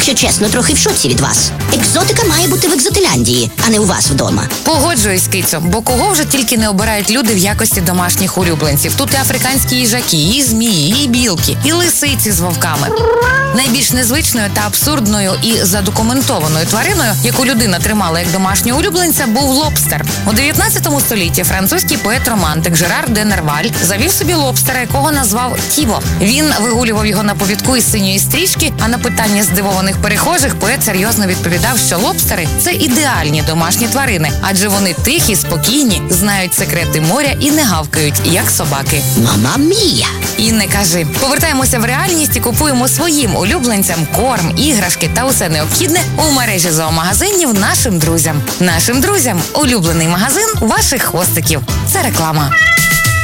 Якщо чесно, трохи в шоці від вас. Екзотика має бути в Екзотиляндії, а не у вас вдома. Погоджуюсь, кицю, бо кого вже тільки не обирають люди в якості домашніх улюбленців. Тут і африканські їжаки, і змії, і білки, і лисиці з вовками. Найбільш незвичною та абсурдною і задокументованою твариною, яку людина тримала як домашнього улюбленця, був лобстер. У 19 столітті французький поет-романтик Жерар де Нерваль завів собі лобстера, якого назвав Тіво. Він вигулював його на повідку із синьої стрічки, а на питання здивованих перехожих поет серйозно відповідав, що лобстери – це ідеальні домашні тварини, адже вони тихі, спокійні, знають секрети моря і не гавкають, як собаки. Мама мія! І не кажи. Повертаємося в реальність і купуємо своїм улюбленцям корм, іграшки та усе необхідне у мережі зоомагазинів нашим друзям. Нашим друзям – улюблений магазин ваших хвостиків. Це реклама.